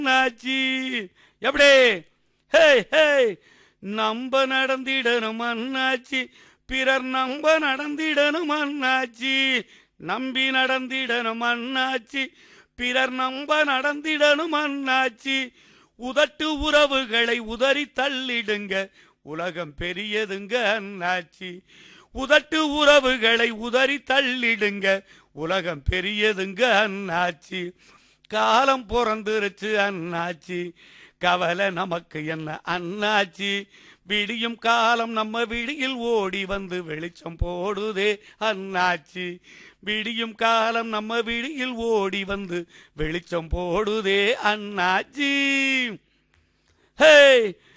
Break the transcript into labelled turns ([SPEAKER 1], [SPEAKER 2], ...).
[SPEAKER 1] அண்ணாச்சி எப்படி ஹே ஹே நம்ப நடந்திடணும் அண்ணாச்சி பிறர் நம்ப நடந்திடணும் அண்ணாச்சி நம்பி நடந்திடணும் அண்ணாச்சி பிறர் நம்ப நடந்திடணும் அண்ணாச்சி உதட்டு உறவுகளை உதறி தள்ளிடுங்க உலகம் பெரியதுங்க அண்ணாச்சி உதட்டு உறவுகளை உதறி தள்ளிடுங்க உலகம் பெரியதுங்க அண்ணாச்சி காலம் பிறந்துருச்சு அண்ணாச்சி கவலை நமக்கு என்ன அண்ணாச்சி விடியும் காலம் நம்ம விடியில் ஓடி வந்து வெளிச்சம் போடுதே அண்ணாச்சி விடியும் காலம் நம்ம விடியில் ஓடி வந்து வெளிச்சம் போடுதே அண்ணாச்சி ஹே